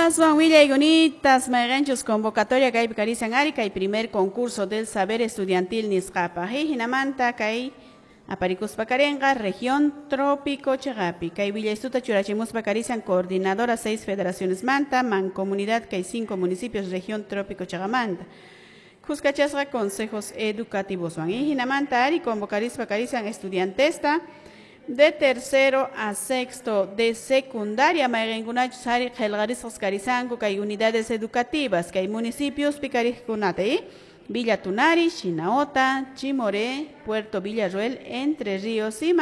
Aswan Villa y Gonitas, Marenchos, convocatoria que hay Picarizan Arica y primer concurso del saber estudiantil Niscapa. Hinamanta, Kai, Aparicus Pacarenga, región Trópico Chagapi. Kai Villa Estuta Churachimus Pacarizan, coordinadora 6 federaciones Manta, mancomunidad que hay 5 municipios, región Trópico Chagamanta. Cuscachasra, consejos educativos. Hinamanta Ari, convocariz Pacarizan estudiantesta. De tercero a sexto de secundaria, Mayrengunach Sari Gelgarizos Carizango, que hay unidades educativas, que hay municipios Picarizcunate, Villa Tunari, Chinaota, Chimoré, Puerto Villarroel, Entre Ríos y